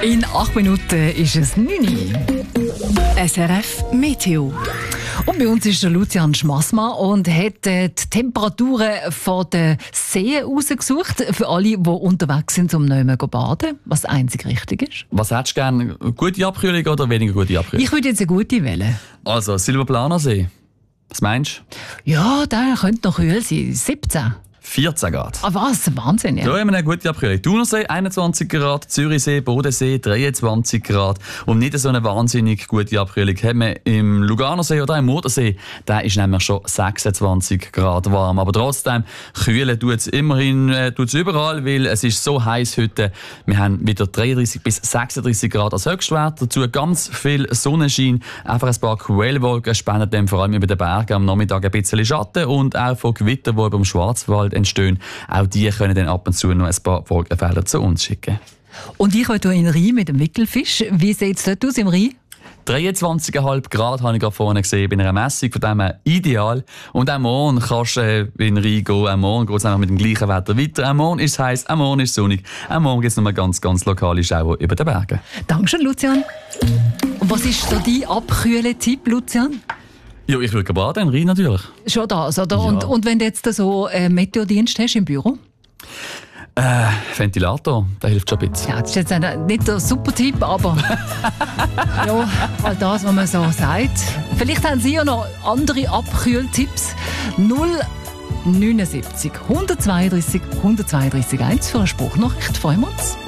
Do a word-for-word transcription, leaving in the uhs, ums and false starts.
In acht Minuten ist es neun Uhr. S R F Meteo. Und bei uns ist der Lucian Schmassmann und hat die Temperaturen von den Seen rausgesucht. Für alle, die unterwegs sind, um nicht mehr zu baden, was einzig richtig ist. Was hättest du gerne? Gute Abkühlung oder weniger gute Abkühlung? Ich würde jetzt eine gute wählen. Also, Silvaplaner See. Was meinst du? Ja, der könnte noch kühl sein. siebzehn. vierzehn Grad. Ah, was? Wahnsinn, ja. Da haben wir eine gute Abkühlung. Thunersee einundzwanzig Grad, Zürichsee, Bodensee dreiundzwanzig Grad. Und nicht so eine wahnsinnig gute Abkühlung haben wir im Luganersee oder im Modersee. Da ist nämlich schon sechsundzwanzig Grad warm. Aber trotzdem, kühlen tut es immerhin äh, tut's überall, weil es ist so heiß heute. Wir haben wieder dreiunddreißig bis sechsunddreißig Grad als Höchstwert. Dazu ganz viel Sonnenschein. Einfach ein paar Quellwolken spenden dem vor allem über den Bergen am Nachmittag ein bisschen Schatten. Und auch von Gewittern, die über dem Schwarzwald entstehen. Auch die können dann ab und zu noch ein paar Wolkenfelder zu uns schicken. Und ich heute in den Rhein mit dem Wickelfisch. Wie sieht es dort aus im Rhein? dreiundzwanzig Komma fünf Grad habe ich gerade vorne gesehen bei einer Messung, von dem her ideal. Und auch morgen kannst du äh, in den Rhein gehen. Auch morgen geht es einfach mit dem gleichen Wetter weiter. Auch morgen ist es heiß, auch morgen ist es sonnig. Auch morgen gibt es noch ganz, ganz lokale Schauer über den Bergen. Dankeschön, Lucian. Und was ist da dein Abkühlen-Tipp, Lucian? Ja, ich würde baden, im Rhein natürlich. Schon das, oder? Ja. Und, und wenn du jetzt so einen Meteodienst hast im Büro? Äh, Ventilator, der hilft schon ein bisschen. Ja, das ist jetzt ein, nicht der super Tipp, aber ja, all das, was man so sagt. Vielleicht haben Sie ja noch andere Abkühltipps. null neun sieben hundertzweiunddreißig hundertzweiunddreißig eins für eine Spruchnachricht. Freuen wir uns.